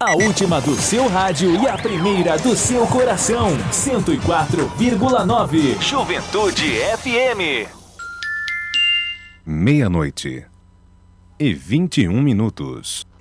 A última do seu rádio e a primeira do seu coração. 104,9. Juventude FM. 00:21.